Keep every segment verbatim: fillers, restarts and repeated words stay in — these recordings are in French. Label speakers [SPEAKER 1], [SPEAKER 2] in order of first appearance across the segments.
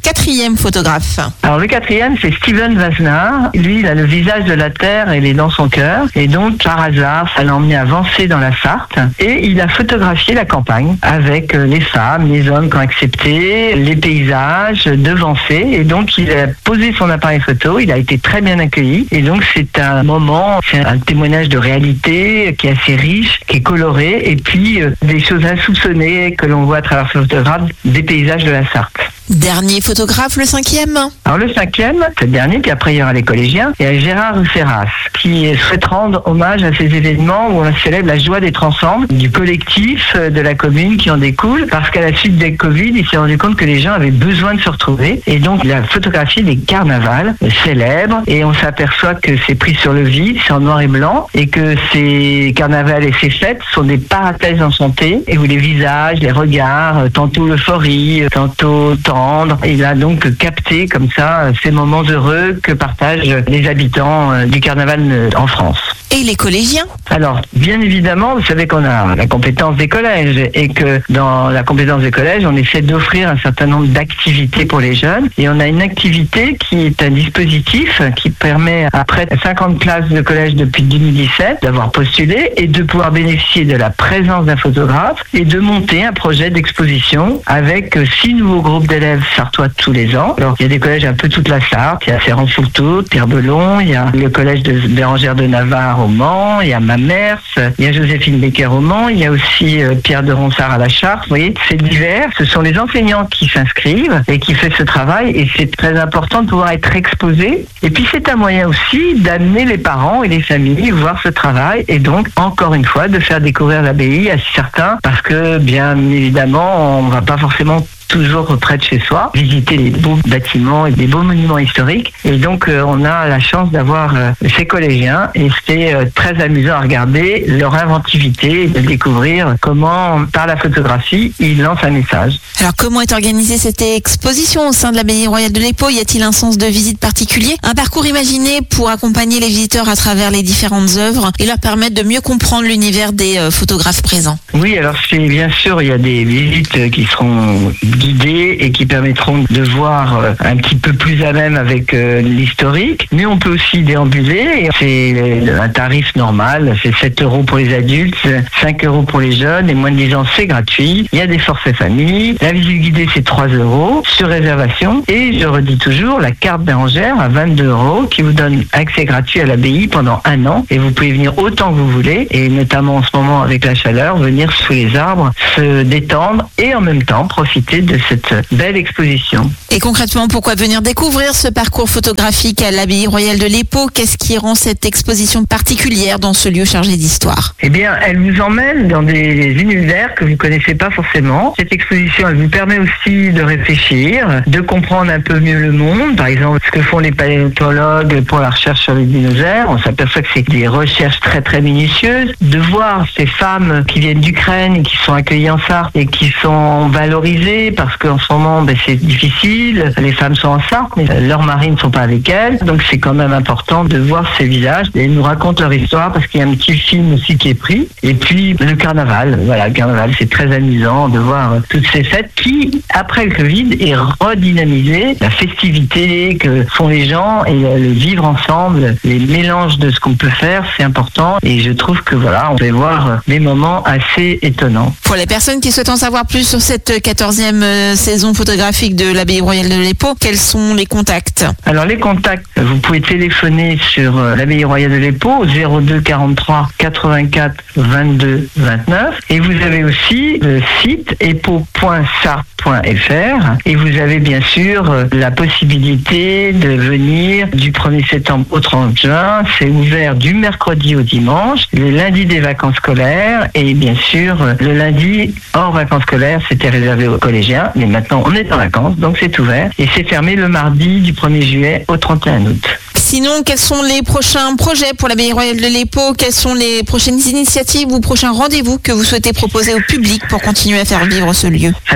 [SPEAKER 1] quatrième photographe.
[SPEAKER 2] Alors le quatrième, c'est Steven Wasner. Lui, il a le visage de la terre et les dans son cœur. Et donc, par hasard, ça l'a emmené avancer dans la Sarthe. Et il a photographié la campagne avec les femmes, les hommes qui ont accepté, les paysages devancés. Et donc, il a posé son appareil photo. Il a été très bien accueilli. Et donc, c'est un moment, c'est un témoignage de réalité qui est assez riche, qui est coloré. Et puis, euh, des choses insoupçonnées que l'on voit à travers ce photographe, des paysages de la Sarthe.
[SPEAKER 1] Dernier photographe, le cinquième.
[SPEAKER 2] Alors le cinquième, c'est le dernier, puis après il y aura les collégiens, il y a Gérard Ferras qui souhaite rendre hommage à ces événements où on célèbre la joie d'être ensemble, du collectif, de la commune qui en découle, parce qu'à la suite des Covid, il s'est rendu compte que les gens avaient besoin de se retrouver, et donc il a photographié des carnavals célèbres, et on s'aperçoit que c'est pris sur le vide, c'est en noir et blanc, et que ces carnavals et ces fêtes sont des parenthèses en santé, et où les visages, les regards, tantôt l'euphorie, tantôt tendre. Il a donc capté comme ça ces moments heureux que partagent les habitants du carnaval en France.
[SPEAKER 1] Et les collégiens?
[SPEAKER 2] Alors, bien évidemment, vous savez qu'on a la compétence des collèges et que dans la compétence des collèges, on essaie d'offrir un certain nombre d'activités pour les jeunes. Et on a une activité qui est un dispositif qui permet, après cinquante classes de collège depuis deux mille dix-sept, d'avoir postulé et de pouvoir bénéficier de la présence d'un photographe et de monter un projet d'exposition avec six nouveaux groupes d'élèves sartois tous les ans. Alors, il y a des collèges un peu toute la Sarthe. Il y a Ferrand-Fourteau, Pierre-Belon, il y a le collège de Bérengère de Navarre au Mans, il y a Mamers, il y a Joséphine Becker au Mans, il y a aussi euh, Pierre de Ronsard à la Chartre. Vous voyez, c'est divers. Ce sont les enseignants qui s'inscrivent et qui font ce travail et c'est très important de pouvoir être exposé. Et puis c'est un moyen aussi d'amener les parents et les familles voir ce travail et donc encore une fois de faire découvrir l'abbaye à certains parce que bien évidemment on ne va pas forcément toujours près de chez soi, visiter les beaux bâtiments et des beaux monuments historiques. Et donc, euh, on a la chance d'avoir euh, ces collégiens et c'est euh, très amusant à regarder leur inventivité et de découvrir comment, par la photographie, ils lancent un message.
[SPEAKER 1] Alors, comment est organisée cette exposition au sein de l'abbaye royale de l'Épau? Y a-t-il un sens de visite particulier? Un parcours imaginé pour accompagner les visiteurs à travers les différentes œuvres et leur permettre de mieux comprendre l'univers des euh, photographes présents?
[SPEAKER 2] Oui, alors c'est bien sûr, il y a des visites qui seront guidées et qui permettront de voir euh, un petit peu plus à même avec euh, l'historique, mais on peut aussi déambuler. C'est un tarif normal, c'est sept euros pour les adultes, cinq euros pour les jeunes et moins de dix ans c'est gratuit. Il y a des forfaits famille, la visite guidée c'est trois euros sur réservation et je redis toujours la carte Bérengère à vingt-deux euros qui vous donne accès gratuit à l'abbaye pendant un an et vous pouvez venir autant que vous voulez et notamment en ce moment avec la chaleur, venir sous les arbres, se détendre et en même temps profiter de cette belle exposition.
[SPEAKER 1] Et concrètement, pourquoi venir découvrir ce parcours photographique à l'abbaye royale de l'Épau? Qu'est-ce qui rend cette exposition particulière dans ce lieu chargé d'histoire?
[SPEAKER 2] Eh bien, elle vous emmène dans des univers que vous ne connaissez pas forcément. Cette exposition, elle vous permet aussi de réfléchir, de comprendre un peu mieux le monde. Par exemple, ce que font les paléontologues pour la recherche sur les dinosaures. On s'aperçoit que c'est des recherches très très minutieuses. De voir ces femmes qui viennent d'Ukraine et qui sont accueillies en Sarthe et qui sont valorisées parce qu'en ce moment, ben, c'est difficile. Les femmes sont en Sarthe, mais leurs maris ne sont pas avec elles. Donc c'est quand même important de voir ces visages et ils nous racontent leur histoire parce qu'il y a un petit film aussi qui est pris. Et puis le carnaval. Voilà, le carnaval, c'est très amusant de voir toutes ces fêtes qui, après le Covid, est redynamisé. La festivité que font les gens et le vivre ensemble, les mélanges de ce qu'on peut faire, c'est important. Et je trouve que voilà, on peut voir des moments assez étonnants.
[SPEAKER 1] Pour les personnes qui souhaitent en savoir plus sur cette quatorzième saison photographique de l'abbaye royale de l'Épau, quels sont les contacts?
[SPEAKER 2] Alors les contacts, vous pouvez téléphoner sur l'abbaye royale de l'Épau au zéro deux quarante-trois quatre-vingt-quatre vingt-deux vingt-neuf et vous avez aussi le site épau point sarthe point f r et vous avez bien sûr la possibilité de venir du premier septembre au trente juin. C'est ouvert du mercredi au dimanche, le lundi des vacances scolaires et bien sûr le lundi hors vacances scolaires, c'était réservé aux collégiens, mais maintenant on est en vacances donc c'est ouvert et c'est fermé le mardi du premier juillet au trente et un août.
[SPEAKER 1] Sinon, quels sont les prochains projets pour l'abbaye royale de l'Épau? Quelles sont les prochaines initiatives ou prochains rendez-vous que vous souhaitez proposer au public pour continuer à faire vivre ce lieu?
[SPEAKER 2] Alors,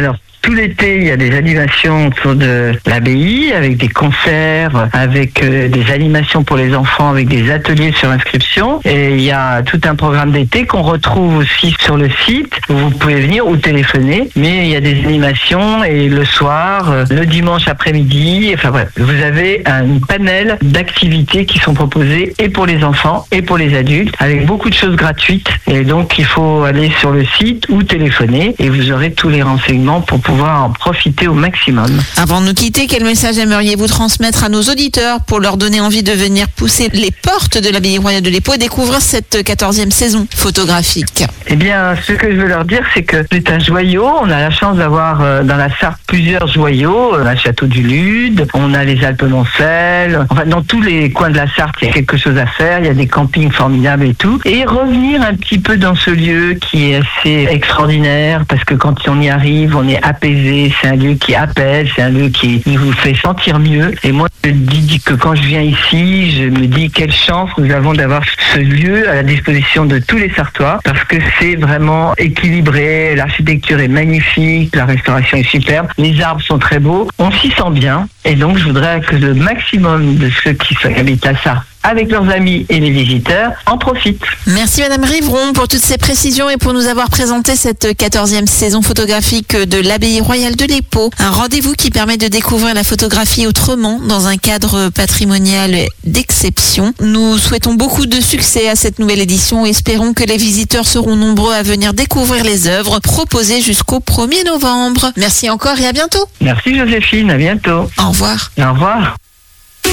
[SPEAKER 2] tout l'été, il y a des animations autour de l'abbaye avec des concerts, avec euh, des animations pour les enfants, avec des ateliers sur inscription. Et il y a tout un programme d'été qu'on retrouve aussi sur le site où vous pouvez venir ou téléphoner. Mais il y a des animations et le soir, euh, le dimanche après-midi, enfin bref, vous avez un panel d'activités qui sont proposées et pour les enfants et pour les adultes avec beaucoup de choses gratuites. Et donc il faut aller sur le site ou téléphoner et vous aurez tous les renseignements pour pouvoir en profiter au maximum.
[SPEAKER 1] Avant de nous quitter, quel message aimeriez-vous transmettre à nos auditeurs pour leur donner envie de venir pousser les portes de l'abbaye royale de l'Épau et découvrir cette quatorzième saison photographique?
[SPEAKER 2] Eh bien, ce que je veux leur dire, c'est que c'est un joyau. On a la chance d'avoir euh, dans la Sarthe plusieurs joyaux. On a le château du Lude, on a les Alpes Moncel. Enfin, dans tous les coins de la Sarthe, il y a quelque chose à faire. Il y a des campings formidables et tout. Et revenir un petit peu dans ce lieu qui est assez extraordinaire parce que quand on y arrive, on est apaisé. C'est un lieu qui apaise, c'est un lieu qui, qui vous fait sentir mieux. Et moi, je dis que quand je viens ici, je me dis quelle chance nous avons d'avoir ce lieu à la disposition de tous les Sartois parce que c'est vraiment équilibré, l'architecture est magnifique, la restauration est superbe, les arbres sont très beaux, on s'y sent bien. Et donc, je voudrais que le maximum de ceux qui habitent à Sarthe avec leurs amis et les visiteurs, en profitent.
[SPEAKER 1] Merci Madame Rivron pour toutes ces précisions et pour nous avoir présenté cette quatorzième saison photographique de l'abbaye royale de l'Épau. Un rendez-vous qui permet de découvrir la photographie autrement dans un cadre patrimonial d'exception. Nous souhaitons beaucoup de succès à cette nouvelle édition et espérons que les visiteurs seront nombreux à venir découvrir les œuvres proposées jusqu'au premier novembre. Merci encore et à bientôt.
[SPEAKER 2] Merci Joséphine, à bientôt.
[SPEAKER 1] Au revoir.
[SPEAKER 2] Au revoir.